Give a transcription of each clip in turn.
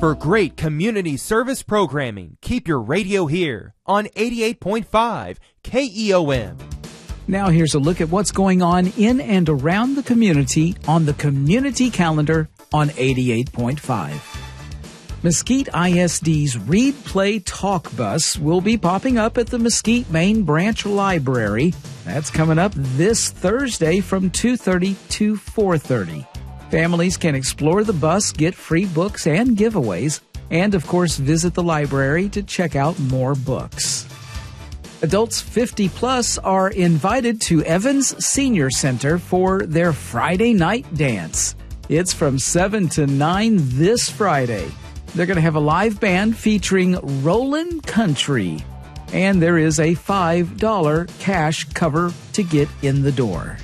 For great community service programming, keep your radio here on 88.5 KEOM. Now here's a look at what's going on in and around the community on the community calendar on 88.5. Mesquite ISD's Read Play Talk Bus will be popping up at the Mesquite Main Branch Library. That's coming up this Thursday from 2:30 to 4:30. Families can explore the bus, get free books and giveaways, and of course visit the library to check out more books. Adults 50 plus are invited to Evans Senior Center for their Friday night dance. It's from 7 to 9 this Friday. They're going to have a live band featuring Rollin' Country, and there is a $5 cash cover to get in the door.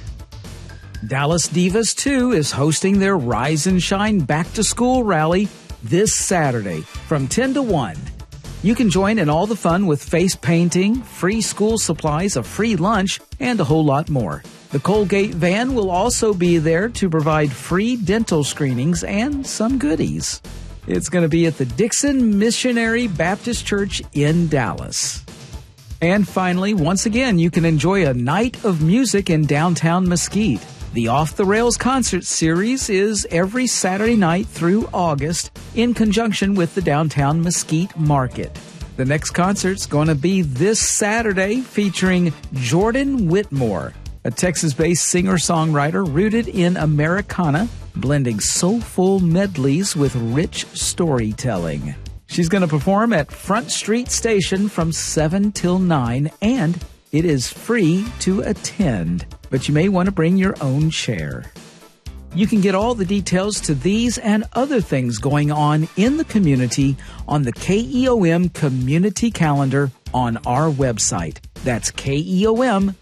Dallas Divas 2 is hosting their Rise and Shine Back to School rally this Saturday from 10 to 1. You can join in all the fun with face painting, free school supplies, a free lunch, and a whole lot more. The Colgate van will also be there to provide free dental screenings and some goodies. It's going to be at the Dixon Missionary Baptist Church in Dallas. And finally, once again, you can enjoy a night of music in downtown Mesquite. The Off the Rails concert series is every Saturday night through August in conjunction with the downtown Mesquite Market. The next concert's going to be this Saturday featuring Jordan Whitmore, a Texas-based singer-songwriter rooted in Americana, blending soulful medleys with rich storytelling. She's going to perform at Front Street Station from 7 till 9, and it is free to attend, but you may want to bring your own chair. You can get all the details to these and other things going on in the community on the KEOM Community Calendar on our website. That's KEOM.FM.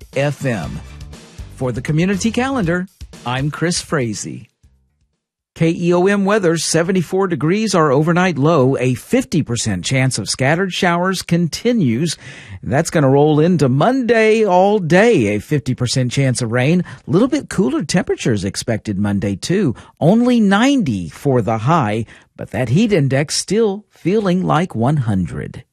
For the Community Calendar, I'm Chris Frazee. KEOM weather, 74 degrees, our overnight low. A 50% chance of scattered showers continues. That's going to roll into Monday all day. A 50% chance of rain. A little bit cooler temperatures expected Monday, too. Only 90 for the high, but that heat index still feeling like 100.